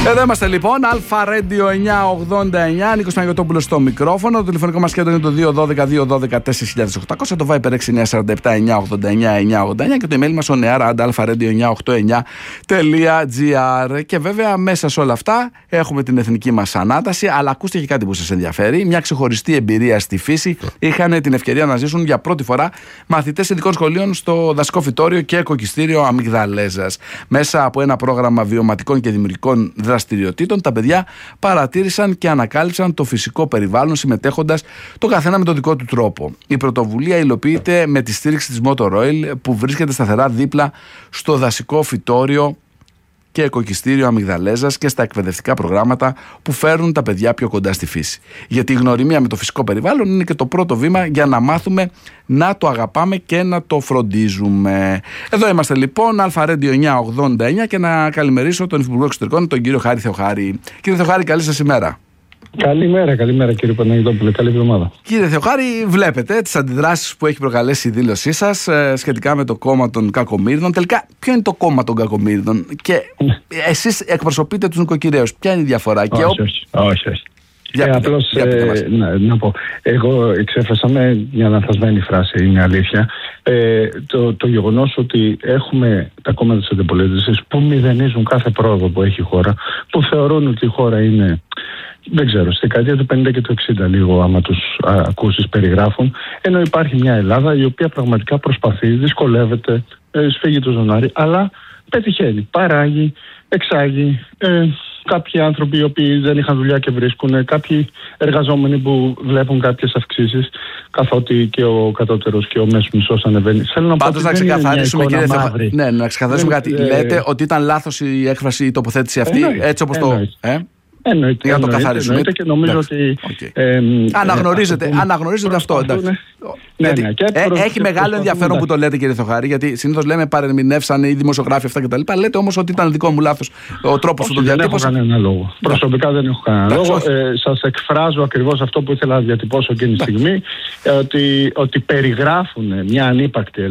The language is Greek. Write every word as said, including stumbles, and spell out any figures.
Εδώ είμαστε λοιπόν, Αλφα Radio εννιακόσια ογδόντα εννιά, Νίκος Παναγιωτόπουλος στο μικρόφωνο. Το τηλεφωνικό μας κέντρο είναι το δύο ένα δύο δύο ένα δύο τέσσερα οκτώ μηδέν, το Viper έξι εννιά τέσσερα επτά εννιά ογδόντα εννιά εννιά ογδόντα εννιά και το email μας on air at alfaradio εννιακόσια ογδόντα εννιά τελεία gr. Και βέβαια μέσα σε όλα αυτά έχουμε την εθνική μας ανάταση, αλλά ακούστε και κάτι που σας ενδιαφέρει. Μια ξεχωριστή εμπειρία στη φύση. Είχαν την ευκαιρία να ζήσουν για πρώτη φορά μαθητές ειδικών σχολείων στο δασικό φυτόριο και οικοκυστήριο Αμυγδαλέζας. Μέσα από ένα πρόγραμμα βιωματικών και δημιουργικών δραστηριοτήτων, τα παιδιά παρατήρησαν και ανακάλυψαν το φυσικό περιβάλλον, συμμετέχοντας το καθένα με τον δικό του τρόπο. Η πρωτοβουλία υλοποιείται με τη στήριξη της Motor Oil, που βρίσκεται σταθερά δίπλα στο δασικό φυτόριο και οικοκυστήριο Αμυγδαλέζας και στα εκπαιδευτικά προγράμματα που φέρνουν τα παιδιά πιο κοντά στη φύση. Γιατί η γνωριμία με το φυσικό περιβάλλον είναι και το πρώτο βήμα για να μάθουμε να το αγαπάμε και να το φροντίζουμε. Εδώ είμαστε λοιπόν, Αλφα Radio εννιακόσια ογδόντα εννιά, και να καλημερίσω τον Υφυπουργό Εξωτερικών, τον κύριο Χάρη Θεοχάρη. Κύριε Θεοχάρη, καλή σας ημέρα. Καλημέρα, καλημέρα κύριε Παναγιωτόπουλε, καλή εβδομάδα. Κύριε Θεοχάρη, βλέπετε τις αντιδράσεις που έχει προκαλέσει η δήλωσή σας ε, σχετικά με το κόμμα των Κακομοίρδων. Τελικά, ποιο είναι το κόμμα των Κακομοίρδων και εσείς εκπροσωπείτε τους νοικοκυρέους? Ποια είναι η διαφορά? Όχι, και ο... όχι, όχι, όχι. Για ε, πείτε, απλώς για πείτε ε, να, να πω, εγώ εξέφρασα με μια λανθασμένη φράση, είναι αλήθεια, ε, το, το γεγονός ότι έχουμε τα κόμματα της αντιπολίτευσης που μηδενίζουν κάθε πρόοδο που έχει η χώρα, που θεωρούν ότι η χώρα είναι, δεν ξέρω, στη δεκαετία του πενήντα και του εξήντα λίγο, άμα τους α, ακούσεις περιγράφουν, ενώ υπάρχει μια Ελλάδα η οποία πραγματικά προσπαθεί, δυσκολεύεται, ε, σφίγγει το ζωνάρι, αλλά πετυχαίνει, παράγει, εξάγει. Ε, Κάποιοι άνθρωποι οι οποίοι δεν είχαν δουλειά και βρίσκουν, κάποιοι εργαζόμενοι που βλέπουν κάποιες αυξήσεις, καθότι και ο κατώτερος και ο μέσος μισθός ανεβαίνει. Πάντως να ξεκαθαρίσουμε, κύριε Θεοχάρη, ναι, να ξεκαθαρίσουμε δεν, κάτι. Ε, Λέτε ότι ήταν λάθος η έκφραση, η τοποθέτηση αυτή, εννοείται, έτσι όπως εννοείται. το... Ε? Εννοείται, για να το εννοείται, καθαρίσουμε. εννοείται, και νομίζω εντάξει, ότι okay. ε, αναγνωρίζετε, ε, αναγνωρίζετε αυτό, εντάξει. Ναι, γιατί, ναι, και ε, προς, έχει μεγάλο ενδιαφέρον εντάξει. που το λέτε, κύριε Θεοχάρη, γιατί συνήθως λέμε παρεμηνεύσαν οι δημοσιογράφοι αυτά κτλ. Λέτε όμως ότι ήταν δικό μου λάθος ο τρόπος που το διατύπωσα. Δεν έχω κανένα λόγο. Προσωπικά δεν έχω κανένα λόγο. Ε, σας εκφράζω ακριβώς αυτό που ήθελα να διατυπώσω εκείνη τη στιγμή, ότι, ότι περιγράφουν μια ανύπαρκτη